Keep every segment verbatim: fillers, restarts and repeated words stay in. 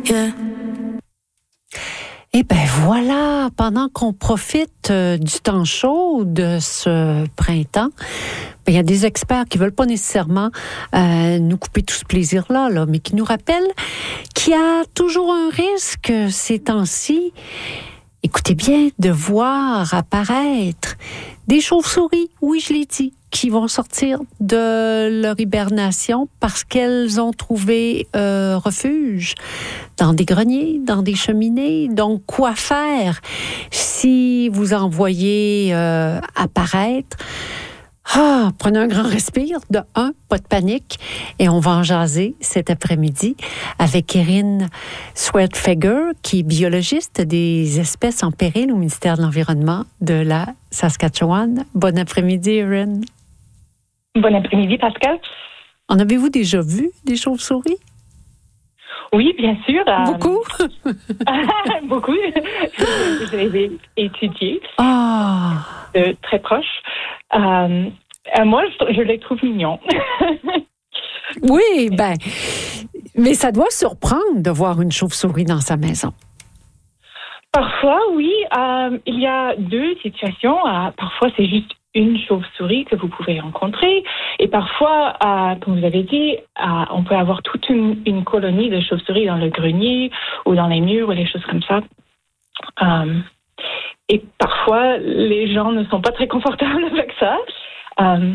yeah. Et ben voilà, pendant qu'on profite euh, du temps chaud de ce printemps, ben, il y a des experts qui veulent pas nécessairement euh, nous couper tout ce plaisir-là, là, mais qui nous rappellent qu'il y a toujours un risque ces temps-ci, écoutez bien, de voir apparaître des chauves-souris, oui je l'ai dit, qui vont sortir de leur hibernation parce qu'elles ont trouvé euh, refuge dans des greniers, dans des cheminées. Donc, quoi faire si vous en voyez euh, apparaître? Ah, prenez un grand respire. De un, pas de panique. Et on va en jaser cet après-midi avec Erin Sweatfeger, qui est biologiste des espèces en péril au ministère de l'Environnement de la Saskatchewan. Bon après-midi, Erin. Bon après-midi, Pascal. En avez-vous déjà vu des chauves-souris? Oui, bien sûr. Euh, Beaucoup? beaucoup. Je, je les ai étudiés Ah! de très proche. Euh, euh, moi, je, je les trouve mignons. Oui, ben, mais ça doit surprendre de voir une chauve-souris dans sa maison. Parfois, oui. Euh, il y a deux situations. Euh, parfois, c'est juste une chauve-souris que vous pouvez rencontrer. Et parfois, euh, comme vous avez dit, euh, on peut avoir toute une, une colonie de chauves-souris dans le grenier ou dans les murs ou des choses comme ça. Euh, et parfois, les gens ne sont pas très confortables avec ça. Euh,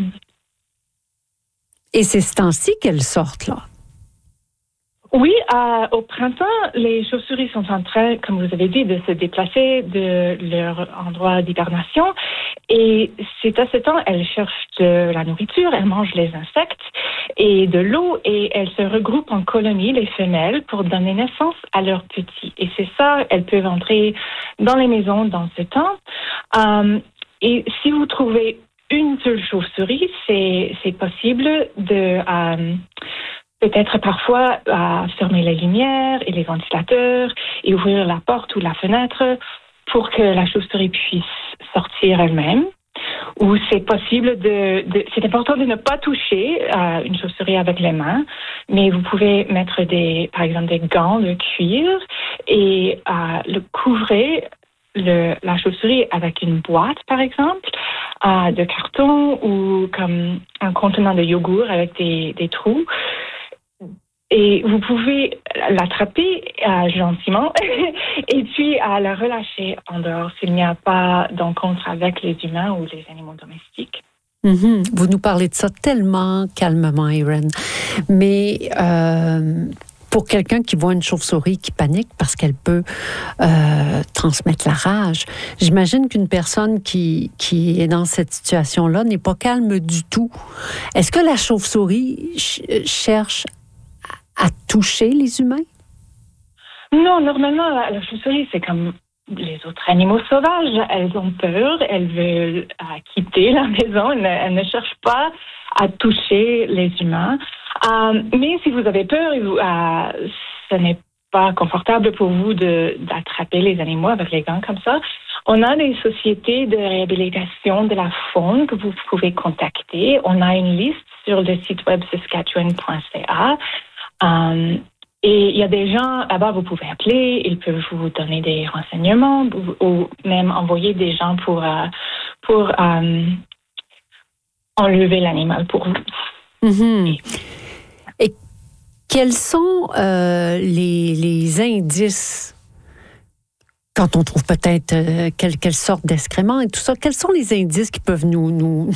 Et c'est ce temps-ci qu'elles sortent, là. Oui, euh, au printemps, les chauves-souris sont en train, comme vous avez dit, de se déplacer de leur endroit d'hibernation. Et c'est à ce temps, elles cherchent de la nourriture, elles mangent les insectes et de l'eau, et elles se regroupent en colonies, les femelles, pour donner naissance à leurs petits. Et c'est ça, elles peuvent entrer dans les maisons dans ce temps. Euh, et si vous trouvez une seule chauve-souris, c'est, c'est possible de... Euh, Peut-être parfois à fermer les lumières et les ventilateurs et ouvrir la porte ou la fenêtre pour que la chauve-souris puisse sortir elle-même. Ou c'est possible de, de c'est important de ne pas toucher euh, une chauve-souris avec les mains, mais vous pouvez mettre des, par exemple, des gants de cuir et euh, le couvrir le, la chauve-souris avec une boîte, par exemple, euh, de carton ou comme un contenant de yogourt avec des, des trous. Et vous pouvez l'attraper euh, gentiment et puis à la relâcher en dehors s'il n'y a pas d'encontre avec les humains ou les animaux domestiques. Mm-hmm. Vous nous parlez de ça tellement calmement, Erin. Mais euh, pour quelqu'un qui voit une chauve-souris qui panique parce qu'elle peut euh, transmettre la rage, j'imagine qu'une personne qui, qui est dans cette situation-là n'est pas calme du tout. Est-ce que la chauve-souris ch- cherche à toucher les humains? Non, normalement, la, la chauve-souris, c'est comme les autres animaux sauvages. Elles ont peur, elles veulent euh, quitter la maison, elles ne, elles ne cherchent pas à toucher les humains. Euh, mais si vous avez peur, euh, ce n'est pas confortable pour vous de, d'attraper les animaux avec les gants comme ça. On a des sociétés de réhabilitation de la faune que vous pouvez contacter. On a une liste sur le site web saskatchewan point c a. Um, et il y a des gens là-bas, vous pouvez appeler, ils peuvent vous donner des renseignements ou, ou même envoyer des gens pour, euh, pour um, enlever l'animal pour vous. Mm-hmm. Et, et quels sont euh, les, les indices quand on trouve peut-être euh, quelle, quelle sorte d'excréments et tout ça? Quels sont les indices qui peuvent nous, nous,